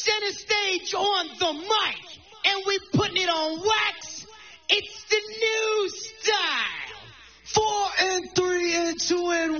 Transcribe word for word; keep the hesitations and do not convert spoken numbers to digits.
center stage on the mic, and we putting it on wax.